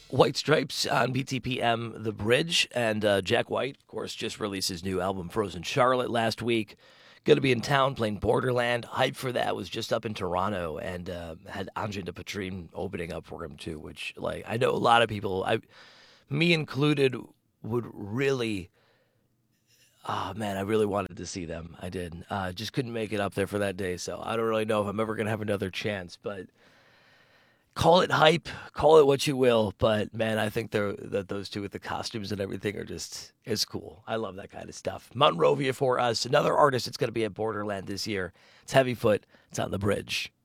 White Stripes on BTPM The Bridge, and Jack White, of course, just released his new album Frozen Charlotte last week. Going to be in town playing Borderland. Hype for that. Was just up in Toronto and had Andre de Patrine opening up for him too, which like I know a lot of people, me included, would really. Oh man, I really wanted to see them. I did. Just couldn't make it up there for that day, so I don't really know if I'm ever gonna have another chance. But call it hype, call it what you will, but man, I think that those two with the costumes and everything are just is cool. I love that kind of stuff. Monrovia for us, another artist that's going to be at Borderland this year. It's Heavyfoot. It's on the bridge.